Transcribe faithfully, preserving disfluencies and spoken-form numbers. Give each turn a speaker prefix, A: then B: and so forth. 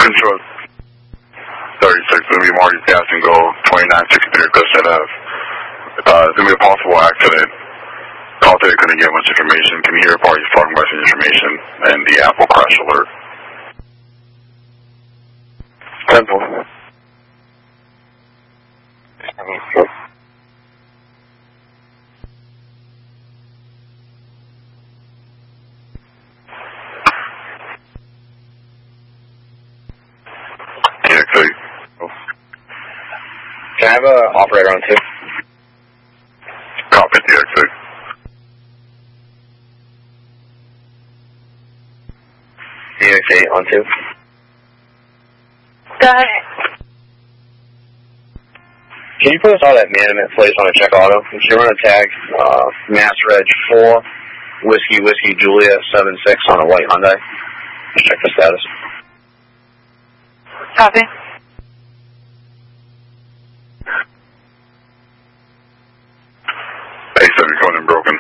A: Control thirty-six, it's going to be Marty's Gas and Go, twenty-nine sixty-three Crescent Ave. Uh, it's going to be a possible accident. Call today couldn't get much information. Can you hear parties talking about some information and the Apple crash alert? Temple.
B: Can I have an operator on two?
A: Copy D X eight.
B: D X eight on two.
C: Go ahead.
B: Can you put us on that management, please, on a check auto? Can you run a tag, uh, Mass Reg four, Whiskey Whiskey Juliet seven six on a white Hyundai? Check the status.
C: Copy.
A: A seven coming in broken.